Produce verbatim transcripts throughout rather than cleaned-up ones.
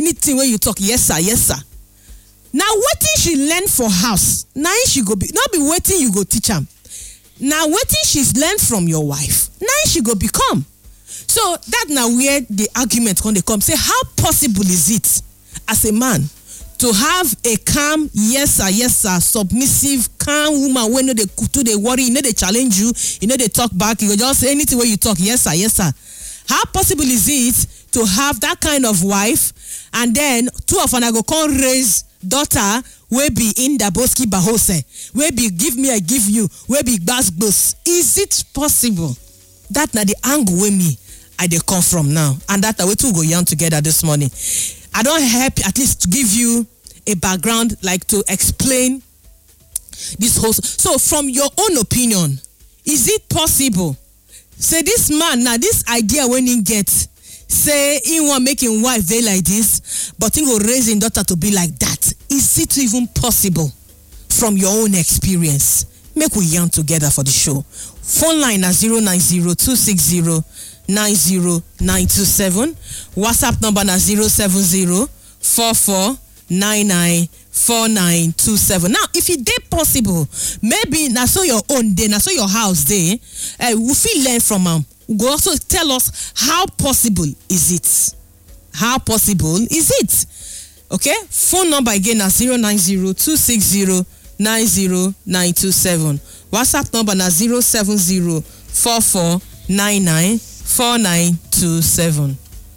anything when you talk, yes sir, yes sir. Now wetin she learn for house, now she go be, not be waiting you go teach am. Now wetin she's learned from your wife, now she go become. So that now where the argument when they come, say how possible is it as a man to have a calm, yes sir, yes sir, submissive, calm woman when no they to they worry, you know they challenge you, you know they talk back, you go just say anything where you talk, yes sir, yes sir. How possible is it to have that kind of wife and then two of them go come raise daughter wey be in the Boski Bahose, wey be give me I give you, wey be gbas gbos? Is it possible? That na the angle wey me I dey come from now, and that we two go yarn together this morning. I don't help at least to give you a background, like to explain this whole. So, from your own opinion, is it possible? Say this man now, this idea when he gets, say he want making wife they like this, but he will raise his daughter to be like that. Is it even possible from your own experience? Make we yarn together for the show. Phone line at zero nine zero two six zero nine zero nine two seven. WhatsApp number na zero seven zero four four nine nine four nine two seven. Now, if it dey possible, maybe na so your own day, na so your house day, uh, we fit learn from am. Um, go also tell us how possible is it? How possible is it? Okay, phone number again na zero nine zero two six zero nine zero nine two seven. WhatsApp number na zero seven zero four four nine nine four nine two seven.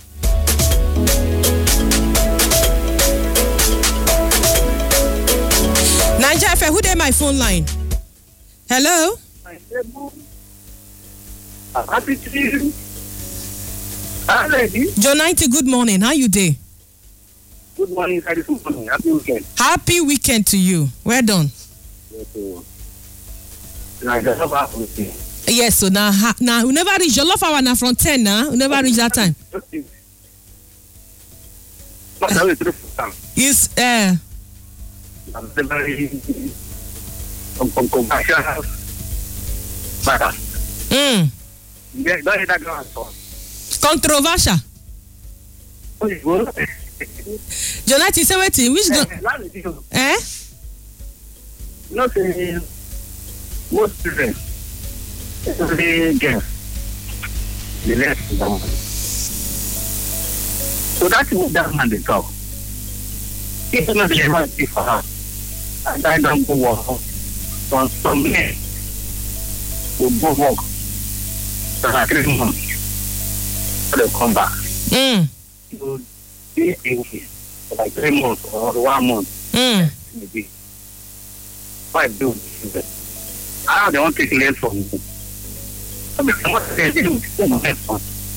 Niger F M, who dey my phone line? Hello? Happy to you. Hi, Joe ninety, good morning. How you dey? good morning, good morning. Happy weekend. Happy weekend to you. Well done. Yes, so now now we never reach your love hour now from ten now. We never reach that time. It's uh mm. Controversial. Jonathan, say what? Which go? Eh? No, say most students, every girl, the less the so that's what that man they talk. If not the man for her, and I don't go work. So some men will go work for like three months, so they come back. Mm. So they think for like three months or one month, mm. maybe. Why do I don't want to take less from you. I mean, what they do is so much fun.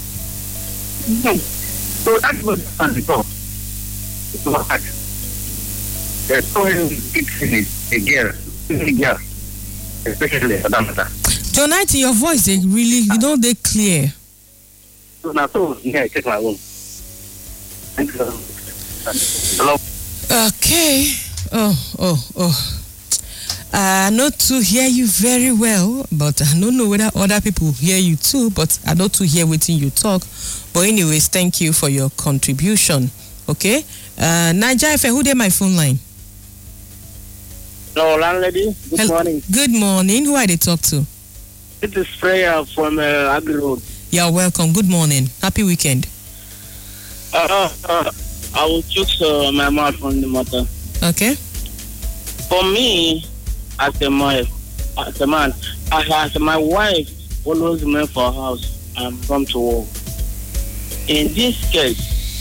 So that's what the talk. It's what there's so many big things a girl, a girl, especially for that matter. Tonight, your voice is really, you know, they clear. So now, so yeah, I take my own. Thank you. Hello. Okay. Oh, oh, oh. I know to hear you very well, but I don't know whether other people hear you too, but I know to hear what you talk. But anyways, thank you for your contribution. Okay? Uh, Niger F M, who did my phone line? Hello, landlady. Good Hello. morning. Good morning. Who I they talk to? It is Freya from uh, Agri Road. You're welcome. Good morning. Happy weekend. Uh, uh, I will choose uh, my mouth on the matter. Okay. For me, as a man, as a man, as my wife always went for a house and come to work. In this case,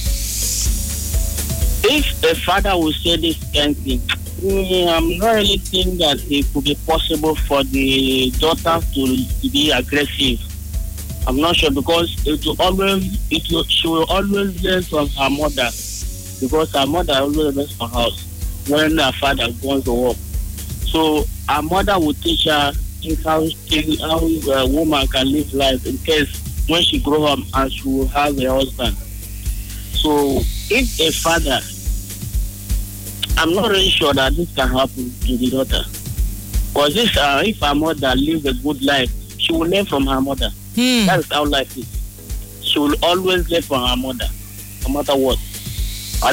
if a father will say this kind of thing, I'm not really thinking that it could be possible for the daughter to, to be aggressive. I'm not sure because it will always, it will, she will always learn from her mother because her mother always left her house when her father goes to work. So her mother will teach her how, how a woman can live life in case when she grow up and she will have a husband. So if a father, I'm not really sure that this can happen to the daughter. Because if, uh, if her mother lives a good life, she will learn from her mother. Hmm. That is how life is. She will always learn from her mother, no matter what.